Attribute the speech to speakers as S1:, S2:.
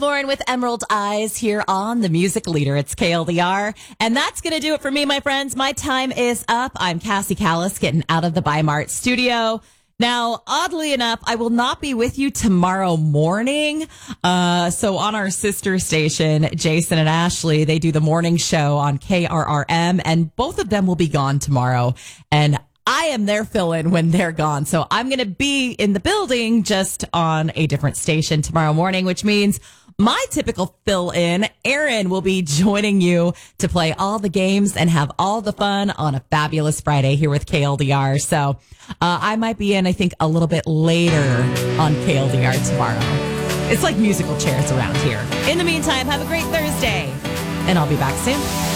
S1: Lauren with Emerald Eyes here on The Music Leader. It's KLDR. And that's going to do it for me, my friends. My time is up. I'm Cassie Callis getting out of the Bi-Mart studio. Now, oddly enough, I will not be with you tomorrow morning. So on our sister station, Jason and Ashley, they do the morning show on KRRM, and both of them will be gone tomorrow. And I am their fill-in when they're gone. So I'm going to be in the building just on a different station tomorrow morning, which means my typical fill-in, Aaron, will be joining you to play all the games and have all the fun on a fabulous Friday here with KLDR. So I might be in, I think, a little bit later on KLDR tomorrow. It's like musical chairs around here. In the meantime, have a great Thursday, and I'll be back soon.